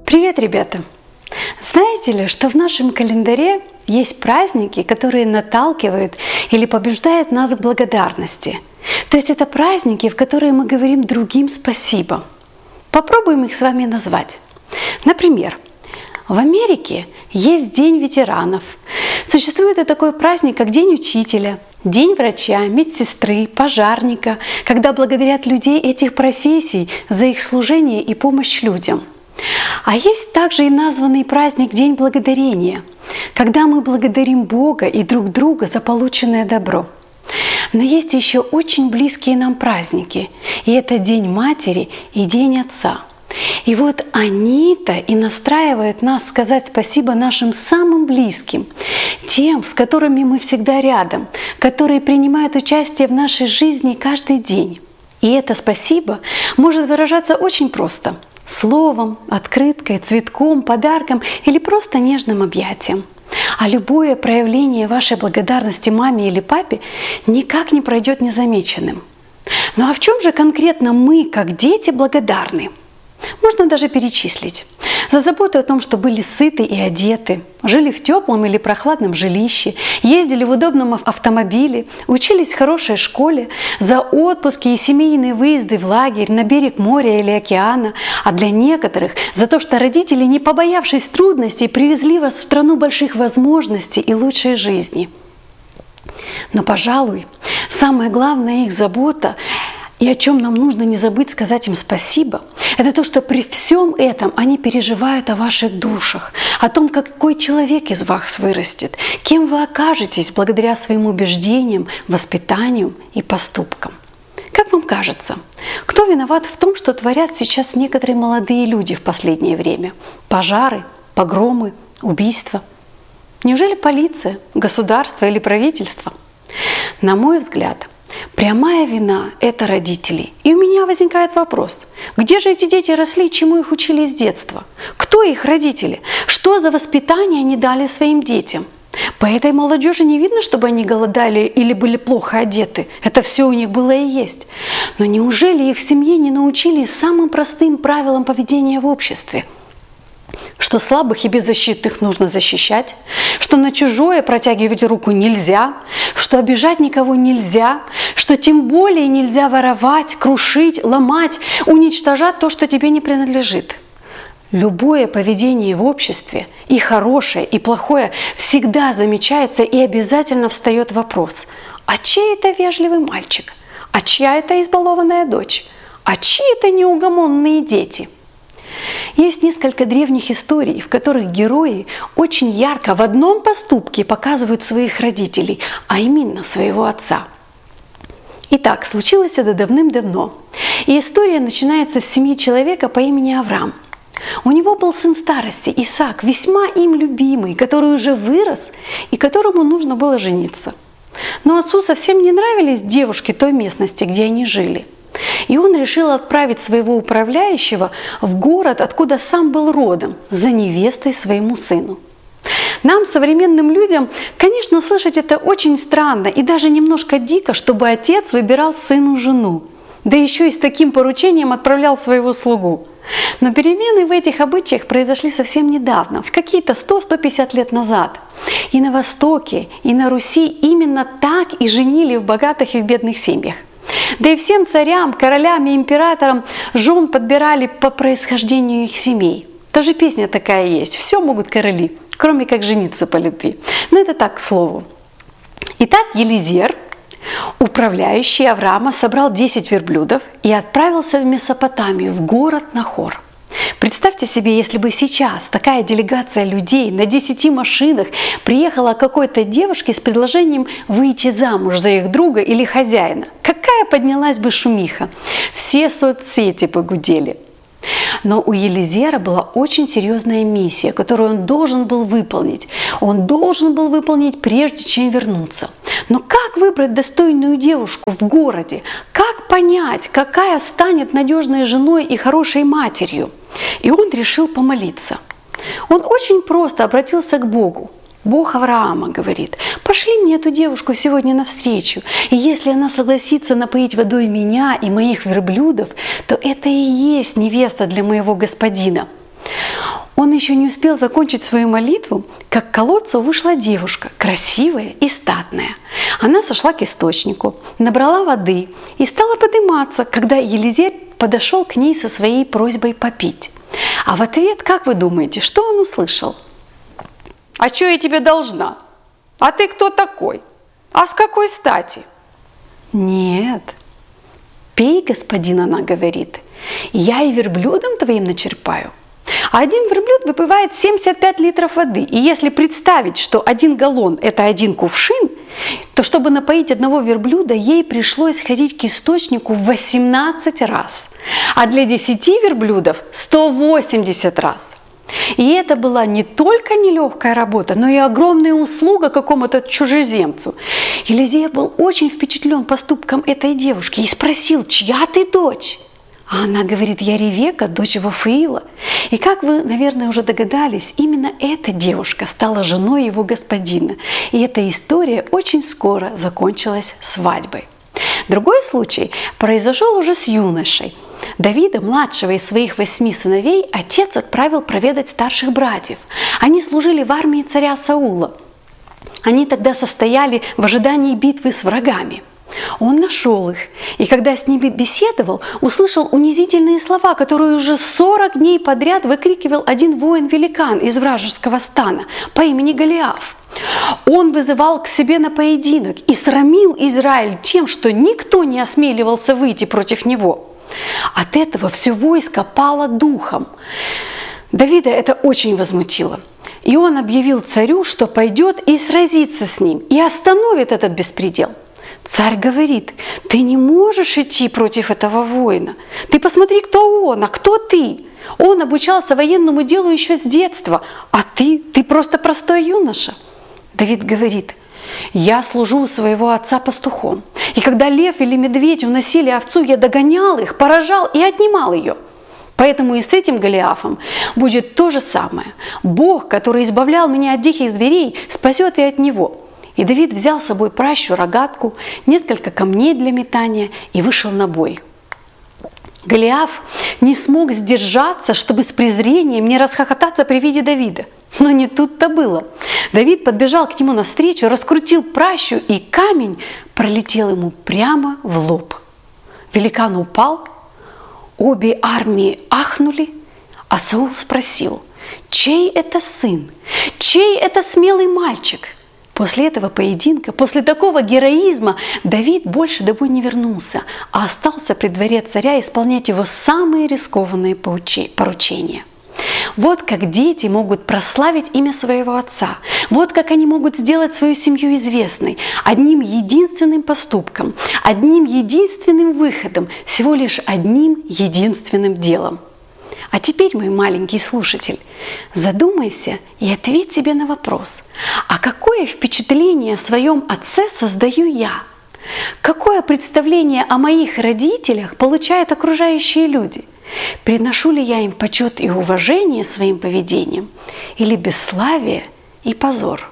Привет, ребята! Знаете ли, что в нашем календаре есть праздники, которые наталкивают или побуждают нас к благодарности? То есть это праздники, в которые мы говорим другим спасибо. Попробуем их с вами назвать. Например, в Америке есть День ветеранов. Существует и такой праздник, как День учителя, День врача, медсестры, пожарника, когда благодарят людей этих профессий за их служение и помощь людям. А есть также и названный праздник День благодарения, когда мы благодарим Бога и друг друга за полученное добро. Но есть еще очень близкие нам праздники, и это День Матери и День Отца. И вот они-то и настраивают нас сказать спасибо нашим самым близким, тем, с которыми мы всегда рядом, которые принимают участие в нашей жизни каждый день. И это спасибо может выражаться очень просто – словом, открыткой, цветком, подарком или просто нежным объятием. А любое проявление вашей благодарности маме или папе никак не пройдет незамеченным. Ну а в чем же конкретно мы, как дети, благодарны? Можно даже перечислить. За заботу о том, что были сыты и одеты, жили в теплом или прохладном жилище, ездили в удобном автомобиле, учились в хорошей школе, за отпуски и семейные выезды в лагерь, на берег моря или океана, а для некоторых за то, что родители, не побоявшись трудностей, привезли вас в страну больших возможностей и лучшей жизни. Но, пожалуй, самая главная их забота, и о чем нам нужно не забыть сказать им спасибо, это то, что при всем этом они переживают о ваших душах, о том, какой человек из вас вырастет, кем вы окажетесь благодаря своим убеждениям, воспитанию и поступкам. Как вам кажется, кто виноват в том, что творят сейчас некоторые молодые люди в последнее время? Пожары, погромы, убийства? Неужели полиция, государство или правительство? На мой взгляд, прямая вина – это родителей. И у меня возникает вопрос, где же эти дети росли, чему их учили с детства? Кто их родители? Что за воспитание они дали своим детям? По этой молодежи не видно, чтобы они голодали или были плохо одеты. Это все у них было и есть. Но неужели их в семье не научили самым простым правилам поведения в обществе? Что слабых и беззащитных нужно защищать, что на чужое протягивать руку нельзя, что обижать никого нельзя, что тем более нельзя воровать, крушить, ломать, уничтожать то, что тебе не принадлежит. Любое поведение в обществе, и хорошее, и плохое, всегда замечается и обязательно встает вопрос: а чей это вежливый мальчик? А чья это избалованная дочь? А чьи это неугомонные дети? Есть несколько древних историй, в которых герои очень ярко в одном поступке показывают своих родителей, а именно своего отца. Итак, случилось это давным-давно. И история начинается с семьи человека по имени Авраам. У него был сын старости, Исаак, весьма им любимый, который уже вырос и которому нужно было жениться. Но отцу совсем не нравились девушки той местности, где они жили. И он решил отправить своего управляющего в город, откуда сам был родом, за невестой своему сыну. Нам, современным людям, конечно, слышать это очень странно и даже немножко дико, чтобы отец выбирал сыну жену, да еще и с таким поручением отправлял своего слугу. Но перемены в этих обычаях произошли совсем недавно, в какие-то 100-150 лет назад. И на Востоке, и на Руси именно так и женили в богатых и в бедных семьях. Да и всем царям, королям и императорам жен подбирали по происхождению их семей. Даже песня такая есть: «Все могут короли, кроме как жениться по любви». Но это так, к слову. Итак, Елизер, управляющий Авраама, собрал 10 верблюдов и отправился в Месопотамию, в город Нахор. Представьте себе, если бы сейчас такая делегация людей на 10 машинах приехала к какой-то девушке с предложением выйти замуж за их друга или хозяина. Какая поднялась бы шумиха! Все соцсети погудели. Но у Елизера была очень серьезная миссия, которую он должен был выполнить. Он должен был выполнить, прежде чем вернуться. Но как выбрать достойную девушку в городе? Как понять, какая станет надежной женой и хорошей матерью? И он решил помолиться. Он очень просто обратился к Богу. Бог Авраама говорит: пошли мне эту девушку сегодня навстречу, и если она согласится напоить водой меня и моих верблюдов, то это и есть невеста для моего господина. Он еще не успел закончить свою молитву, как к колодцу вышла девушка, красивая и статная. Она сошла к источнику, набрала воды и стала подниматься, когда Елизей подошел к ней со своей просьбой попить. А в ответ, как вы думаете, что он услышал? «А что я тебе должна? А ты кто такой? А с какой стати?» «Нет, пей, господин», она говорит, «я и верблюдом твоим начерпаю». Один верблюд выпивает 75 литров воды. И если представить, что 1 галлон – это 1 кувшин, то чтобы напоить одного верблюда, ей пришлось ходить к источнику 18 раз. А для 10 верблюдов – 180 раз. И это была не только нелегкая работа, но и огромная услуга какому-то чужеземцу. Елизей был очень впечатлен поступком этой девушки и спросил: «Чья ты дочь?» А она говорит: «Я Ревека, дочь Вафиила». И как вы, наверное, уже догадались, именно эта девушка стала женой его господина. И эта история очень скоро закончилась свадьбой. Другой случай произошел уже с юношей. Давида, младшего из своих 8 сыновей, отец отправил проведать старших братьев. Они служили в армии царя Саула. Они тогда состояли в ожидании битвы с врагами. Он нашел их, и когда с ними беседовал, услышал унизительные слова, которые уже 40 дней подряд выкрикивал один воин-великан из вражеского стана по имени Голиаф. Он вызывал к себе на поединок и срамил Израиль тем, что никто не осмеливался выйти против него. От этого все войско пало духом. Давида это очень возмутило. И он объявил царю, что пойдет и сразится с ним, и остановит этот беспредел. Царь говорит: «Ты не можешь идти против этого воина. Ты посмотри, кто он, а кто ты. Он обучался военному делу еще с детства, а ты просто простой юноша». Давид говорит: «Я служу у своего отца пастухом, и когда лев или медведь уносили овцу, я догонял их, поражал и отнимал ее. Поэтому и с этим Голиафом будет то же самое. Бог, который избавлял меня от диких зверей, спасет и от него». И Давид взял с собой пращу, рогатку, несколько камней для метания и вышел на бой. Голиаф не смог сдержаться, чтобы с презрением не расхохотаться при виде Давида. Но не тут-то было. Давид подбежал к нему навстречу, раскрутил пращу, и камень пролетел ему прямо в лоб. Великан упал, обе армии ахнули, а Саул спросил: «Чей это сын? Чей это смелый мальчик?» После этого поединка, после такого героизма, Давид больше домой не вернулся, а остался при дворе царя исполнять его самые рискованные поручения. Вот как дети могут прославить имя своего отца. Вот как они могут сделать свою семью известной одним единственным поступком, одним единственным выходом, всего лишь одним единственным делом. А теперь, мой маленький слушатель, задумайся и ответь себе на вопрос: а какое впечатление о своем отце создаю я? Какое представление о моих родителях получают окружающие люди? Приношу ли я им почет и уважение своим поведением или бесславие и позор?